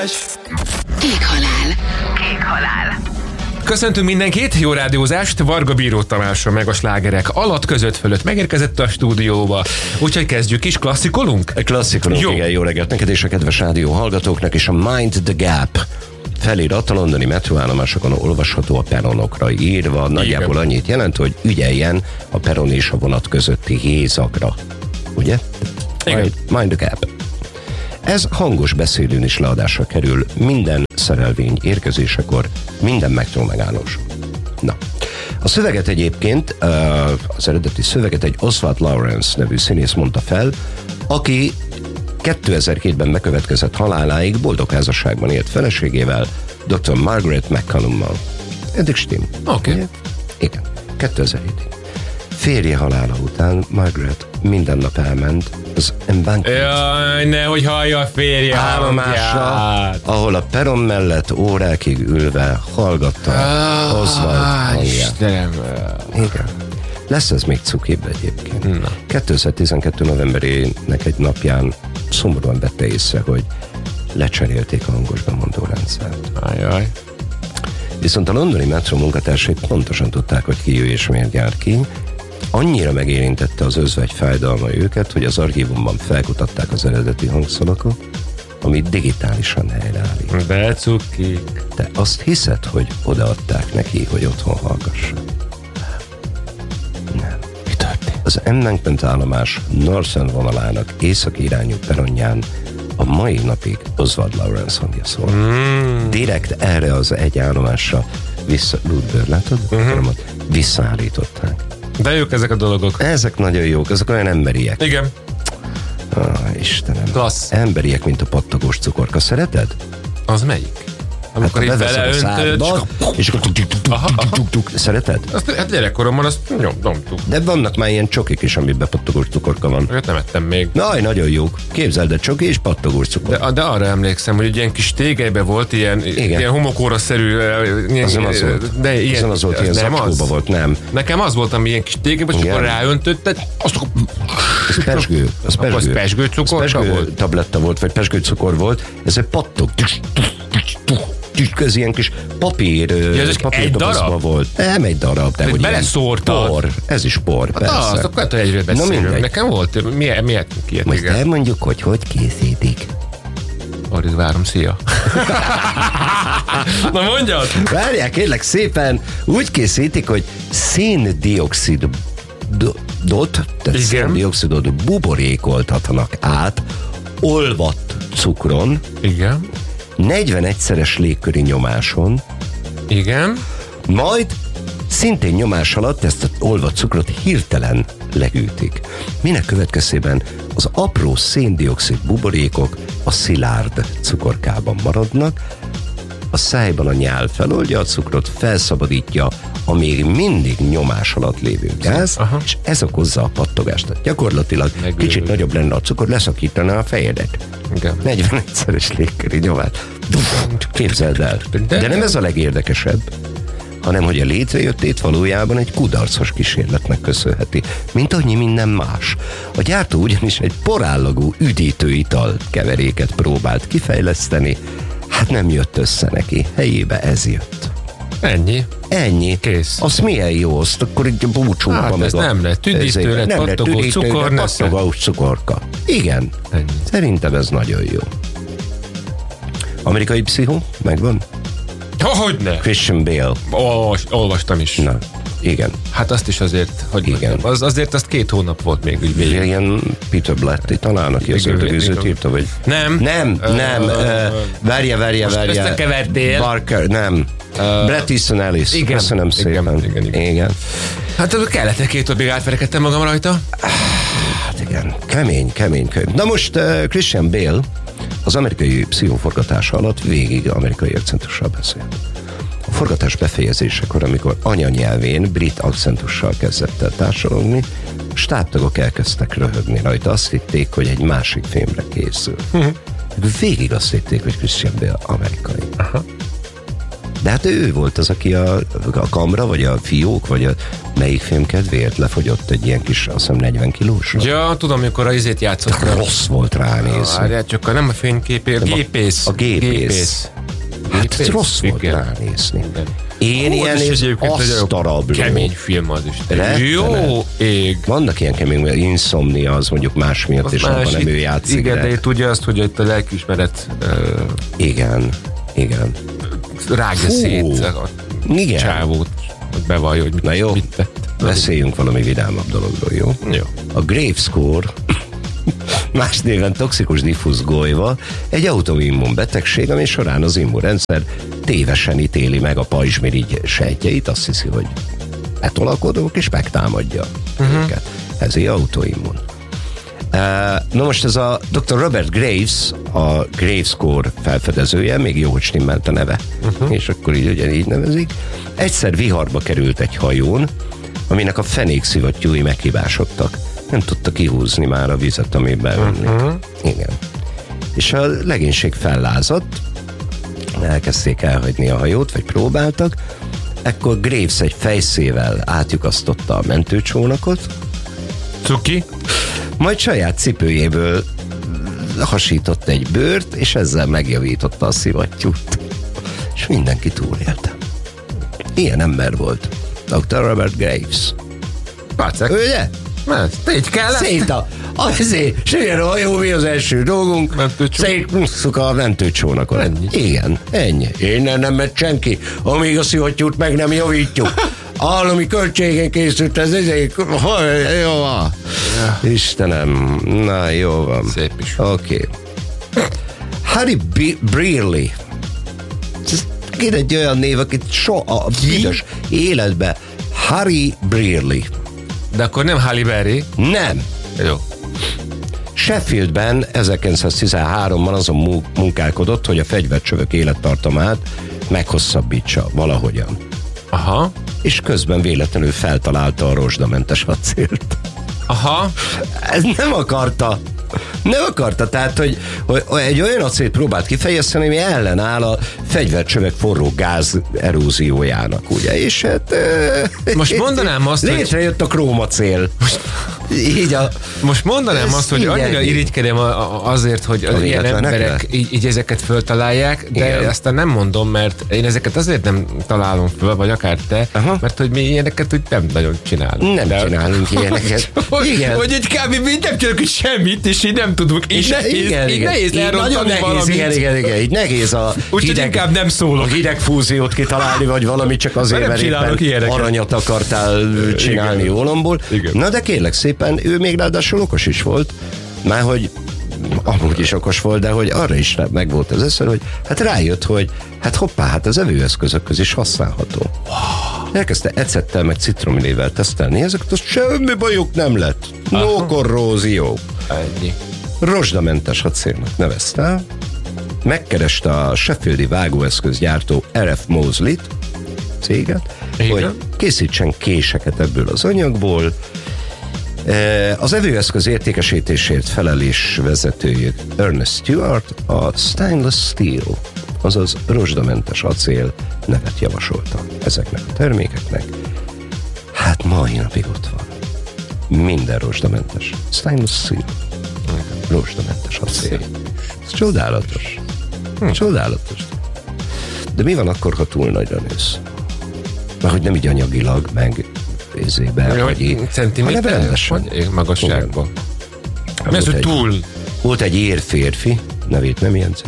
rádiózás. Kék halál. Kék halál. Köszöntünk mindenkit, jó rádiózást, Varga Bíró Tamásra meg a slágerek alatt között fölött megérkezett a stúdióba. Úgyhogy kezdjük is, klasszikolunk? Klasszikolunk, Jó. igen, jó reggelt neked és a kedves rádió hallgatóknak, és a Mind the Gap felirat a londoni metroállomásokon olvasható a peronokra írva. Nagyjából annyit jelent, hogy ügyeljen a peron és a vonat közötti hézagra. Ugye? Igen. Mind the Gap. Ez hangos beszélőn is leadásra kerül minden szerelvény érkezésekor, minden metró megállós. Na, a szöveget egyébként, az eredeti szöveget egy Oswald Lawrence nevű színész mondta fel, aki 2002-ben bekövetkezett haláláig boldog házasságban élt feleségével, Dr. Margaret McCallummal. Eddig stimm. Oké. Igen, 2007-ig. Férje halála után Margaret minden nap elment az Embankment Jaj, nehogy hallja a férje állomásra, hangját. ahol a peron mellett órákig ülve hallgatta Oswald hangját. Istenem. Igen. Lesz ez még cukibb egyébként. Na. 2012. novemberének egy napján szomorúan vette észre, hogy lecserélték a hangos bemondó rendszert. Ajaj. Viszont a londoni metró munkatársai pontosan tudták, hogy ki ő és miért jár ki. Annyira megérintette az özvegy fájdalma őket, hogy az archívumban felkutatták az eredeti hangszalakat, amit digitálisan helyreállít. De cukik. Te azt hiszed, hogy odaadták neki, hogy otthon hallgassa? Nem. Mi történt? Az Embankment állomás Northern vonalának északi irányú peronján a mai napig Oswald Lawrence hangja szól. Direkt erre az egy állomásra Ludbör, látod? Visszaállították. De jók ezek a dologok. Ezek nagyon jók, ezek olyan emberiek. Igen. Istenem. Klassz. Emberiek, mint a pattogós cukorka. Szereted? Az melyik? Amikor Hát, így beveszed a beleöntöd, szádba, és akkor tuk-tuk-tuk-tuk-tuk. Szereted? azt, hát gyerekkoromban azt nyomtuk. De vannak már ilyen csokik is, amiben pattogós cukorka van. Őt nem ettem még. Nagyon jók. Képzeld, a csoki és pattogós cukor. De arra emlékszem, hogy egy ilyen kis tégelyben volt ilyen homokóra-szerű... Az nem az volt. De ilyen, az nem az volt, ilyen zacskóba volt, nem. Nekem az volt, ami ilyen kis tégelyben, csak akkor ráöntötted, azt akkor... Ez pesgő. Az Akkor az pesgő cukorka volt? Tabletta volt, vagy pesgő cukor volt. Ez egy pattog. Ez ilyen kis papír, ez egy darab? Volt. Nem egy darab, de hogy beleszórtad. Por. Ez is por, persze. Azt akkor lehet, hogy egyről beszélünk. Nekem volt, miért ilyet? Most elmondjuk, hogy készítik. Alig várom, szia. Na mondjad! Várják, kérlek szépen, úgy készítik, hogy széndioxidot, tehát széndioxidot buborékoltatnak át olvadt cukron, Igen. 41-szeres légköri nyomáson, Igen. majd szintén nyomás alatt ezt az olvadt cukrot hirtelen legűtik. Minek következtében az apró széndioxid buborékok a szilárd cukorkában maradnak, a szájban a nyál feloldja a cukrot, felszabadítja a még mindig nyomás alatt lévő gáz, és ez okozza a pattogást. Tehát gyakorlatilag kicsit nagyobb lenne a cukor, leszakítaná a fejedet. Igen. 41-szeres légköri nyomás. Képzeld el. De nem ez a legérdekesebb, hanem hogy a létrejöttét valójában egy kudarcos kísérletnek köszönheti, mint annyi minden más. A gyártó ugyanis egy porállagú üdítőital keveréket próbált kifejleszteni, hát nem jött össze neki, helyébe ez jött. Ennyi. Kész. Az milyen jó, azt akkor így búcsúba hát meg ez nem lett. Üdítő lett, pattogó cukor. Pattogós cukorka. Igen. Ennyi. Szerintem ez nagyon jó. Amerikai Pszichó? Megvan? Hogyne? Christian Bale. Olvastam is. Na, igen. Hát azt is azért, hogy Igen. mondjam, azért azt 2 hónap volt még úgy végig. Ilyen Peter Blatty talán, aki az ördögűzőt írta, vagy... Nem. Várja. Összekevertél. Barker, nem. Bret Easton Ellis. Igen. Köszönöm szépen. Igen. Hát kellett egy 2 napig átverekedtem magam rajta. Hát igen, kemény. Na most Christian Bale az amerikai Pszichó forgatása alatt végig amerikai akcentussal beszélt. A forgatás befejezésekor, amikor anyanyelvén brit akcentussal kezdett el társalogni, a stábtagok elkezdtek röhögni rajta. Azt hitték, hogy egy másik filmre készül. Végig azt hitték, hogy Christian Bale amerikai. De hát ő volt az, aki a kamra, vagy a fiók, vagy a melyik film kedvéért lefogyott egy ilyen kis, azt hiszem 40 kilós? Ja, tudom, amikor a izét játszott. Rossz volt ránézni. Várjál, csak nem a fényképér, gépész. A gépész. Hát ez rossz volt ránézni. Én ilyen asztarabló. Kemény film az is. Jó ég. Vannak ilyen kemény, Insomnia az mondjuk más miatt, és abban nem ő játszik. Igen, de tudja azt, hogy itt a lelkiismeret igen. rágja szét a csávót, hogy bevallja, hogy mit tett. Beszéljünk valami vidámabb dologról, jó? Jó. A Graves-kór, más néven toxikus diffúz golyva, egy autoimmun betegség, ami során az immunrendszer tévesen ítéli meg a pajzsmirigy sejtjeit, azt hiszi, hogy betolakodók, és megtámadja őket. Ezért autoimmun. Na most ez a Dr. Robert Graves, a Graves-kór felfedezője, még jó, hogy stimmelt a neve, és akkor így ugyanígy nevezik. Egyszer viharba került egy hajón, aminek a fenékszivattyúi meghibásodtak. Nem tudta kihúzni már a vizet, amiben önlik. Igen. És a legénység fellázadt, elkezdték elhagyni a hajót, vagy próbáltak, ekkor Graves egy fejszével átlyukasztotta a mentőcsónakot, Cuki? majd saját cipőjéből hasított egy bőrt, és ezzel megjavította a szivattyút. És mindenki túlélte. Ilyen ember volt Dr. Robert Graves. Pacek. Ugye? Így kellett. Azért, sőjön a hajó, mi az első dolgunk? Szétmusszuk a mentőcsónakon. Ennyi. Igen, ennyi. Innen nem megy senki, amíg a szivattyút meg nem javítjuk. Állami költségen készült ez, jó van. Istenem, na jó van. Szép is. Oké. Harry Brearley. Kér egy olyan név, akit soha a büdös életbe. Harry Brearley. De akkor nem Halle Berry. Nem. Jó. Sheffieldben 1913-ban azon munkálkodott, hogy a fegyvercsövök élettartamát meghosszabbítsa valahogyan. Aha. És közben véletlenül feltalálta a rozsdamentes acélt. Aha. Ez nem akarta. Nem akarta, tehát, hogy egy olyan acélt próbált kifejezteni, ami ellenáll a fegyvercsövek forró gáz eróziójának, ugye? És hát... Most mondanám azt, hogy... Létrejött a krómacél. Most mondanám azt, hogy annyira irigykedem azért, hogy az ilyen emberek így ezeket föltalálják, de igen. Aztán nem mondom, mert én ezeket azért nem találom föl, vagy akár te, mert hogy mi ilyeneket úgy nem nagyon csinálunk. Nem csinálunk ilyeneket. Igen. Hogy egy kb. Nem csinálunk semmi, és így nem tudunk. Így nehéz elrontani valamit. Igen. Így nehéz a úgyhogy inkább nem szólok. A hideg fúziót kitalálni, vagy valami csak azért, mert éppen aranyat akartál csinálni ólomból. Na de kérlek szépen, ő még ráadásul okos is volt, már hogy amúgy is okos volt, de hogy arra is meg volt az esze, hogy hát rájött, hogy hát hoppá, hát az evőeszközök közé is használható. Elkezdte ecettel meg citromlével tesztelni ezeket, az semmi bajuk nem lett. No korrózió. Ennyi. Rozsdamentes acélnak nevezte, megkereste a sheffieldi vágóeszközgyártó R.F. Mosley-t, céget, hogy készítsen késeket ebből az anyagból. Az evőeszköz értékesítésért felelés vezetőjük Ernest Stewart a Stainless Steel, azaz rozsdamentes acél nevet javasolta ezeknek a termékeknek. Hát mai napig ott van. Minden rozsdamentes. Stainless Steel. Rozsdamentes acél. Ez csodálatos. Csodálatos. De mi van akkor, ha túl nagyra nősz? Mert hogy nem így anyagilag, meg centiméter, vagy magasságban. Mi az, hogy túl? Volt egy ír férfi, nevét nem jegyzi,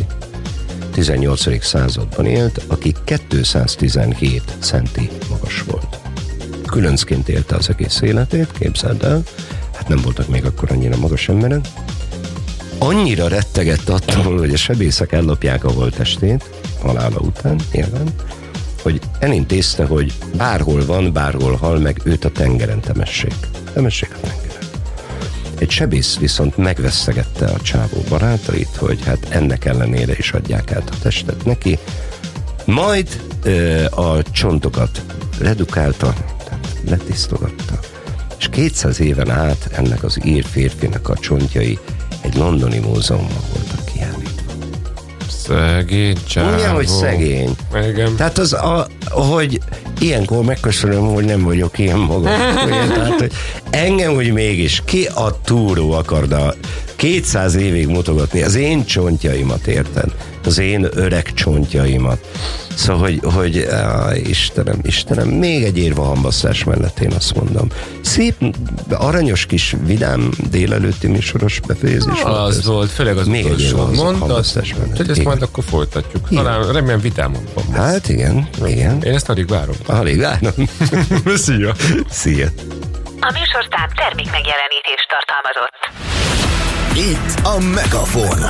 18. században élt, aki 217 centi magas volt. Különcként élte az egész életét, képzeld el, hát nem voltak még akkor annyira magas emberek. Annyira rettegett attól, hogy a sebészek ellopják a holttestét, halála után, nyilván, hogy elintézte, hogy bárhol van, bárhol hal meg, őt a tengeren temessék. Temessék a tengeren. Egy sebész viszont megvesztegette a csávó barátait, hogy hát ennek ellenére is adják át a testet neki. Majd a csontokat redukálta, tehát letisztogatta, és 200 éven át ennek az ír férfinek a csontjai egy londoni múzeumban voltak kiállítva. Szegény csávó. Mondja, hogy szegény. Igen. Tehát hogy ilyenkor megköszönöm, hogy nem vagyok ilyen magam. Tehát, hogy engem, hogy mégis ki a túró akarna 200 évig mutogatni az én csontjaimat, érted? Az én öreg csontjaimat. Szóval, hogy Istenem, még egy érva hambasszás mellett én azt mondom. Szép, aranyos kis vidám délelőtti műsoros befejezés volt. Az volt, főleg az még utolsó mondat, hogy ezt majd igen. akkor folytatjuk. Talán remélem vitámokban. Hát igen. Én ezt alig várom. Alig várom. Szia! Szia! A műsorszám termék megjelenítést tartalmazott. Itt a Megafon.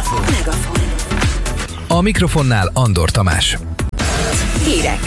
A mikrofonnál Andor Tamás. Hírek.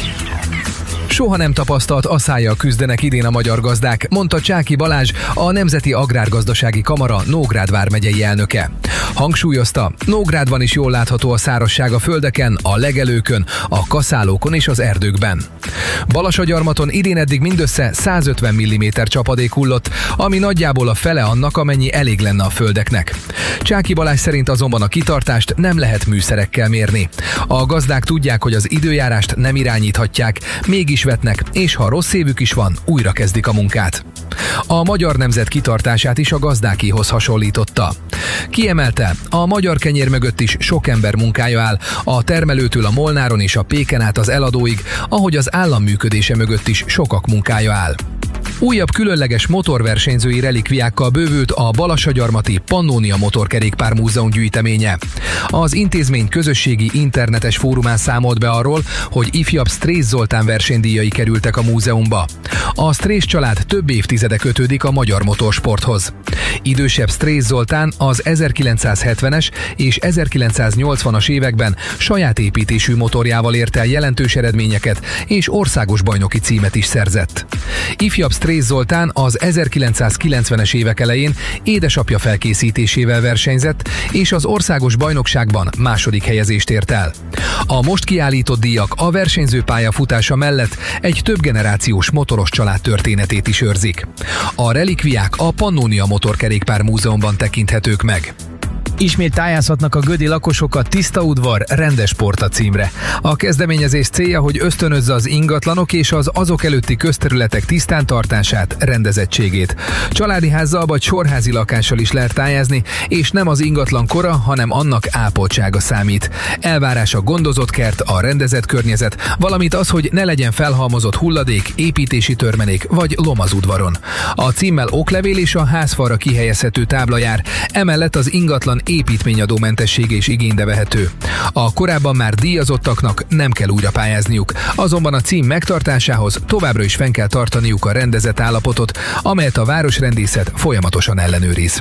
Soha nem tapasztalt aszályjal küzdenek idén a magyar gazdák, mondta Csáky Balázs, a Nemzeti Agrárgazdasági Kamara Nógrád vármegyei elnöke. Hangsúlyozta, Nógrádban is jól látható a szárazság a földeken, a legelőkön, a kaszálókon és az erdőkben. Balasagyarmaton idén eddig mindössze 150 mm csapadék hullott, ami nagyjából a fele annak, amennyi elég lenne a földeknek. Csáky Balázs szerint azonban a kitartást nem lehet műszerekkel mérni. A gazdák tudják, hogy az időjárást nem irányíthatják, mégis vetnek, és ha rossz évük is van, újra kezdik a munkát. A magyar nemzet kitartását is a gazdákéhoz hasonlította. Kiemelte, a magyar kenyér mögött is sok ember munkája áll, a termelőtől a molnáron és a péken át az eladóig, ahogy az állam működése mögött is sokak munkája áll. Újabb különleges motorversenyzői relikviákkal bővült a Balassagyarmati Pannonia Motorkerékpár Múzeum gyűjteménye. Az intézmény közösségi internetes fórumán számolt be arról, hogy ifjabb Strész Zoltán versenydíjai kerültek a múzeumba. A Strész család több évtizede kötődik a magyar motorsporthoz. Idősebb Strész Zoltán az 1970-es és 1980-as években saját építésű motorjával ért el jelentős eredményeket, és országos bajnoki címet is szerzett. Ifjabb Strész Zoltán az 1990-es évek elején édesapja felkészítésével versenyzett, és az országos bajnokságban második helyezést ért el. A most kiállított díjak a versenyző pályafutása mellett egy több generációs motoros család történetét is őrzik. A relikviák a Pannonia Motorkerékpár Múzeumban tekinthetők meg. Ismét pályázhatnak a gödi lakosok a Tiszta udvar, rendes porta címre. A kezdeményezés célja, hogy ösztönözze az ingatlanok és az azok előtti közterületek tisztántartását, rendezettségét. Családi házzal vagy sorházi lakással is lehet pályázni, és nem az ingatlan kora, hanem annak ápoltsága számít. Elvárás a gondozott kert, a rendezett környezet, valamint az, hogy ne legyen felhalmozott hulladék, építési törmelék vagy lom az udvaron. A címmel oklevél és a házfalra kihelyezhető tábla jár, emellett az ingatlan építményadómentessége is igénybe vehető. A korábban már díjazottaknak nem kell újra pályázniuk, azonban a cím megtartásához továbbra is fenn kell tartaniuk a rendezett állapotot, amelyet a városrendészet folyamatosan ellenőriz.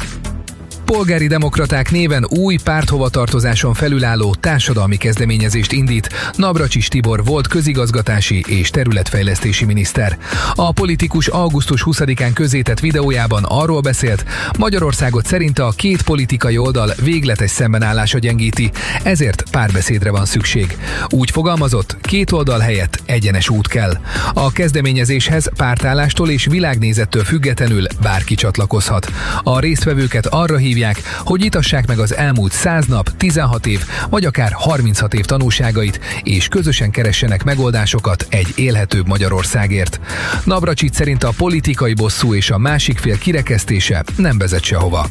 Polgári Demokraták néven új párthovatartozáson felülálló társadalmi kezdeményezést indít Navracsics Tibor volt közigazgatási és területfejlesztési miniszter. A politikus augusztus 20-án közzétett videójában arról beszélt, Magyarországot szerinte a két politikai oldal végletes szembenállása gyengíti, ezért párbeszédre van szükség. Úgy fogalmazott, két oldal helyett egyenes út kell. A kezdeményezéshez pártállástól és világnézettől függetlenül bárki csatlakozhat. A résztvevőket arra hívják, hogy itassák meg az elmúlt 100 nap, 16 év, vagy akár 36 év tanulságait, és közösen keressenek megoldásokat egy élhetőbb Magyarországért. Navracsics szerint a politikai bosszú és a másik fél kirekesztése nem vezet sehova.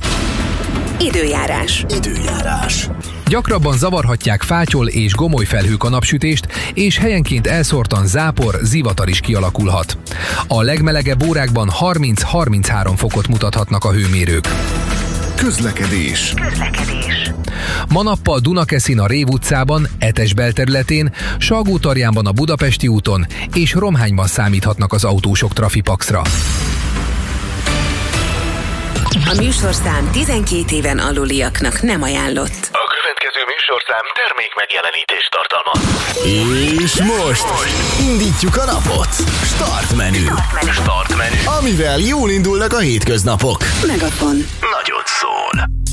Időjárás. Gyakrabban zavarhatják fátyol és gomoly felhők a napsütést, és helyenként elszórtan zápor, zivatar is kialakulhat. A legmelegebb órákban 30-33 fokot mutathatnak a hőmérők. Közlekedés. Ma nappal Dunakeszin a Rév utcában, Etes belterületén, Salgótarjánban a Budapesti úton és Romhányban számíthatnak az autósok trafipaxra. A műsorszám 12 éven aluliaknak nem ajánlott. A következő műsorszám termék megjelenítést tartalmaz. És most indítjuk a napot. Start menü. Amivel jól indulnak a hétköznapok. Megafon. Nagyot szól.